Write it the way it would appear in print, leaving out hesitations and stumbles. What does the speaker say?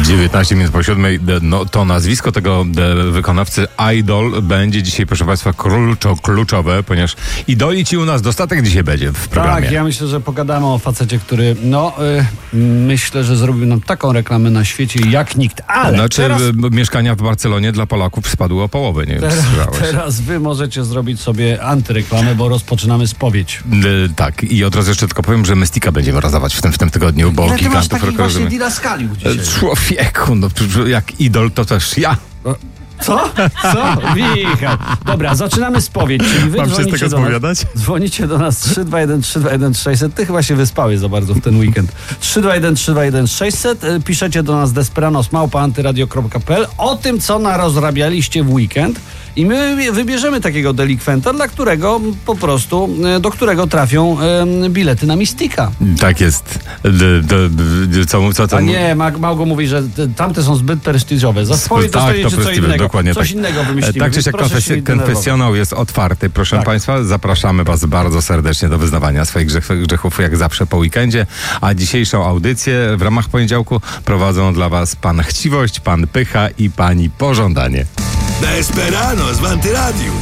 19 minut po 7. No, to nazwisko tego wykonawcy Idol będzie dzisiaj, proszę Państwa, kluczowe, ponieważ idoli ci u nas dostatek dzisiaj będzie w programie. Tak, ja myślę, że pogadamy o facecie, który myślę, że zrobił nam taką reklamę na świecie jak nikt. Ale znaczy teraz, mieszkania w Barcelonie dla Polaków spadły o połowę, nie wiem, czy słyszałeś. teraz wy możecie zrobić sobie antyreklamę, bo rozpoczynamy spowiedź. Tak, i od razu jeszcze tylko powiem, że Mystika będziemy rozdawać w tym tygodniu, bo Ile ty masz gigantów takich właśnie didaskaliów dzisiaj? Człowieku, no jak idol to też ja. Co? Michał. Dobra, zaczynamy spowiedź, czyli wy Mam się z tego spowiadać? Dzwonicie do nas 321 321 600. Ty chyba się wyspałeś za bardzo w ten weekend. 321 321 600. Piszecie do nas desperanos@antyradio.pl o tym, co narozrabialiście w weekend i my wybierzemy takiego delikwenta, dla którego po prostu, do którego trafią bilety na Mystika. Tak jest. Co A nie, Małgo mówi, że tamte są zbyt prestiżowe. Za swoje dostajecie co innego. Dokładnie coś tak. innego wymyślimy. Tak czy siak konfesjonał jest otwarty. Proszę Państwa, zapraszamy Was bardzo serdecznie do wyznawania swoich grzechów, jak zawsze po weekendzie. A dzisiejszą audycję w ramach poniedziałku prowadzą dla Was pan Chciwość, pan Pycha i pani Pożądanie. Desperanos w Antyradiu.